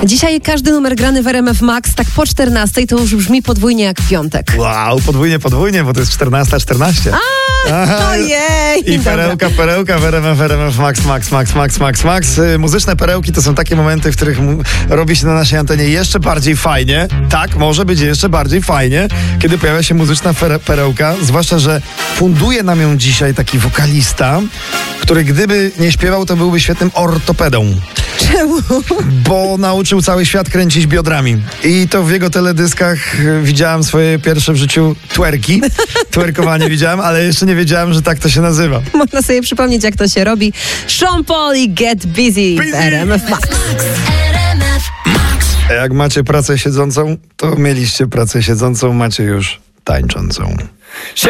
Dzisiaj każdy numer grany w RMF Max, tak po 14 to już brzmi podwójnie jak w piątek. Wow, podwójnie, bo to jest 14:14. Ojej! I perełka w RMF Max. Muzyczne perełki to są takie momenty, w których robi się na naszej antenie jeszcze bardziej fajnie. Tak, może być jeszcze bardziej fajnie, kiedy pojawia się muzyczna perełka. Zwłaszcza, że funduje nam ją dzisiaj taki wokalista, który gdyby nie śpiewał, to byłby świetnym ortopedą. Czemu? Bo nauczył cały świat kręcić biodrami. I to w jego teledyskach widziałem swoje pierwsze w życiu twerki. Twerkowanie widziałem, ale jeszcze nie wiedziałem, że tak to się nazywa. Można sobie przypomnieć, jak to się robi. Sean Paul i Get Busy w RMF Max. A jak macie pracę siedzącą, to mieliście pracę siedzącą, macie już tańczącą.